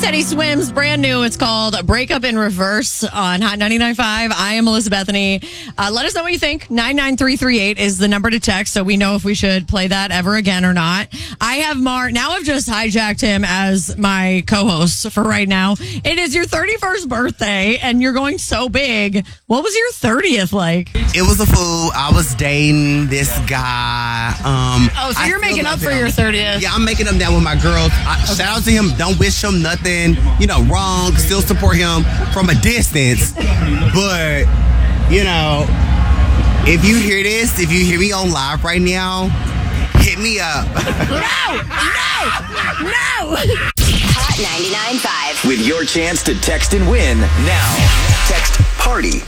Teddy Swims, brand new. It's called Breakup in Reverse on Hot 99.5. I am Melissa Bethany. Let us know what you think. 99338 is the number to text, so we know if we should play that ever again or not. I have Mark. Now I've just hijacked him as my co-host for right now. It is your 31st birthday, and you're going so big. What was your 30th like? It was a fool. I was dating this guy. So you're making up for your 30th. Yeah, I'm making up now with my girls. Shout out to him. Don't wish him nothing, wrong. Still support him from a distance. But, if you hear this, if you hear me on live right now, hit me up. No! Hot 99.5. With your chance to text and win now. Text PARTY